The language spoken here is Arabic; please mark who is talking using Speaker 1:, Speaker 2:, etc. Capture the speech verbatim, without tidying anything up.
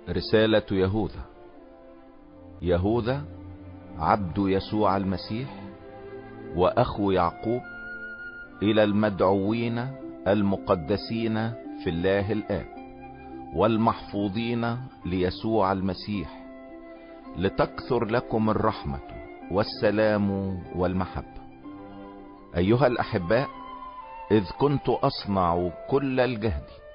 Speaker 1: رسالة يهوذا. يهوذا عبد يسوع المسيح واخو يعقوب، الى المدعوين المقدسين في الله الآب والمحفوظين ليسوع المسيح، لتكثر لكم الرحمة والسلام والمحبة. ايها الاحباء، اذ كنت اصنع كل الجهد